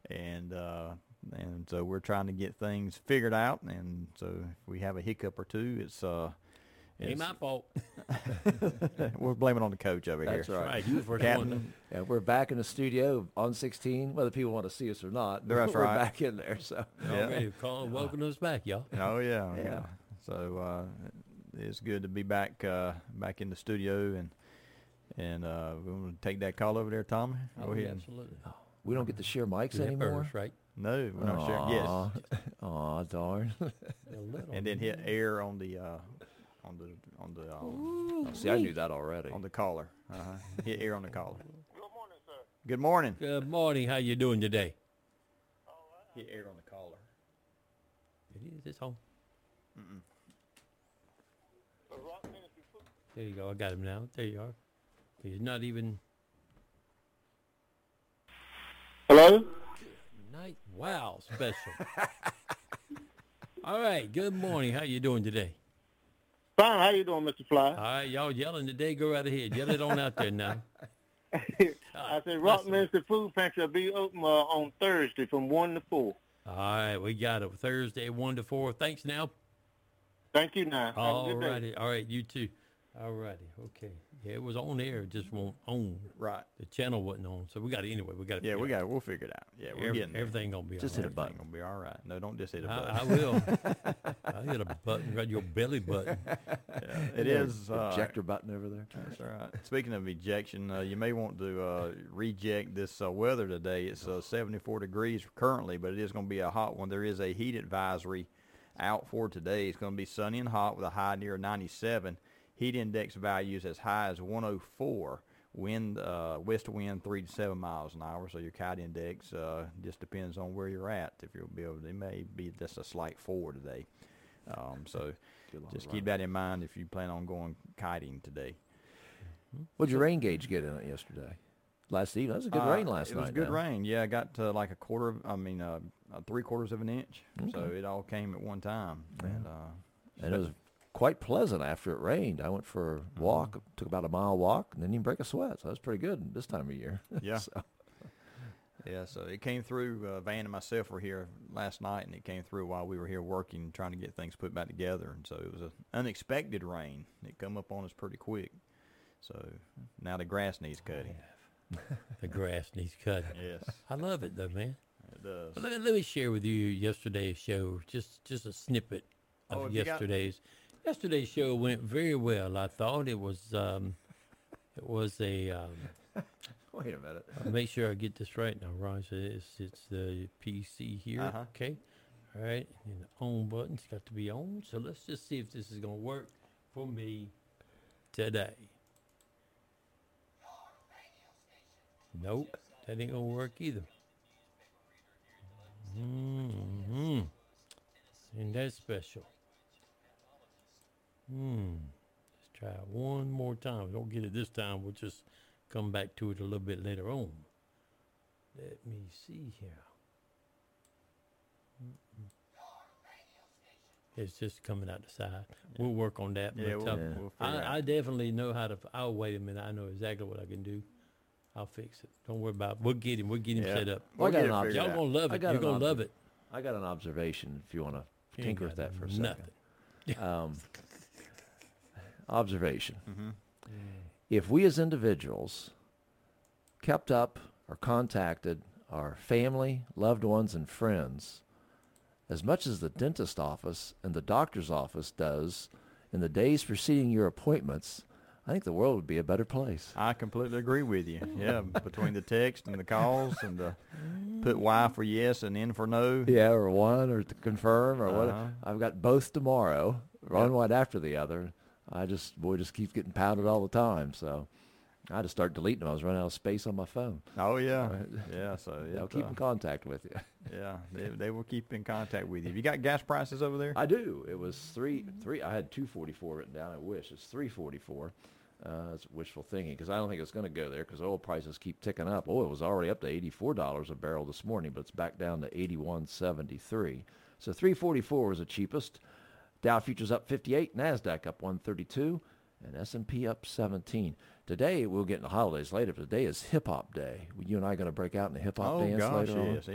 and so we're trying to get things figured out. And so if we have a hiccup or two, Ain't my fault. we'll blame it on the coach over That's here. right. Right, you the first Captain. one. Yeah, we're back in the studio on 16, whether people want to see us or not. That's we're right. back in there. So Already welcome us back, y'all. Oh yeah, Yeah. yeah. So it's good to be back in the studio, and we want to take that call over there, Tommy. Go ahead. Absolutely. we don't get to share mics Do that anymore. first, right? No, we're not sure. Yes, Aw, darn. A little. and then hit air on the See, I knew that already. on the collar. Hit air on the collar. Good morning, sir. Good morning. Good morning. How you doing today? Hit air on the collar. It is. It's on. The Rock Ministry Food. There you go. I got him now. There you are. He's not even. Hello? Night. Wow, special. All right. Good morning. How you doing today? Fine. How you doing, Mr. Fly? All right, y'all yelling today. Go right ahead. Yell it on out there now. I said Rock Ministry Food Pantry will be open on Thursday from 1 to 4. All right, we got it. Thursday, 1 to 4. Thanks now. Thank you now. Have a All good day. righty. All right, you too. All righty. Okay. Yeah, it was on air. It just won't on. Right. The channel wasn't on. So we got it anyway. We got it. Yeah, we'll figure it out. Yeah, we're getting there. Everything going to be Just all hit a right. button. Everything gonna be all right. No, don't just hit a I button. will. I hit a button, right your belly button. It is. Ejector button over there. That's all right. Speaking of ejection, you may want to reject this weather today. It's 74 degrees currently, but it is going to be a hot one. There is a heat advisory out for today. It's going to be sunny and hot with a high near 97. Heat index values as high as 104. Wind, west wind 3 to 7 miles an hour. So your kite index just depends on where you're at. If you'll be able, it may be just a slight 4 today. So just keep that in mind if you plan on going kiting today. What'd your rain gauge get in it yesterday? Last evening? That was a good rain last night. It was good now. rain. Yeah, I got to like 3/4 of an inch. So it all came at one time. And it was quite pleasant after it rained. I went for a walk, took about a mile walk, and didn't even break a sweat. So that was pretty good this time of year. Yeah. So, Yeah, so it came through. Van and myself were here last night, and it came through while we were here working, trying to get things put back together. And so it was an unexpected rain. It come up on us pretty quick. So now the grass needs cutting. The grass needs cutting. Yes, I love it, though, man. it does. Well, let me share with you yesterday's show, just a snippet Oh, of if you got- yesterday's. Yesterday's show went very well. I thought it was a. wait a minute. I'll make sure I get this right now, Ron. So it's the PC here, Uh-huh. okay? All right, and the on button's got to be on. So let's just see if this is gonna work for me today. Nope, that ain't gonna work either. Mm-hmm. And that's special. Let's try it one more time. If we don't get it this time, we'll just come back to it a little bit later on. Let me see here. It's just coming out the side. We'll work on that. Yeah, but, we'll figure it out. I definitely know how to. Oh, wait a minute. I know exactly what I can do. I'll fix it. Don't worry about it. We'll get him. We'll get him Yeah. set up. Well, I got get an it option. figured Y'all out. gonna love I it. got You're an gonna love it. I got an observation if you want to You ain't tinker with got that for a second. Nothing. Observation. Mm-hmm. If we as individuals kept up or contacted our family, loved ones, and friends as much as the dentist office and the doctor's office does in the days preceding your appointments, I think the world would be a better place. I completely agree with you. Yeah, between the text and the calls and the put Y for yes and N for no. Yeah, or one, or to confirm, or what. Uh-huh. I've got both tomorrow, one right after the other. Boy just keeps getting pounded all the time. So I just start deleting them. I was running out of space on my phone. Oh yeah, Right. yeah. So I'll keep in contact with you. yeah, they will keep in contact with you. You got gas prices over there? I do. It was three. I had 244 written down. I wish it's 344. It's wishful thinking because I don't think it's going to go there because oil prices keep ticking up. Oil was already up to $84 a barrel this morning, but it's back down to 81.73. So 344 was the cheapest. Dow futures up 58, Nasdaq up 132, and S&P up 17. Today we'll get into holidays later. But today is Hip Hop Day. You and I are going to break out into Hip Hop Oh dance gosh, later on. yes.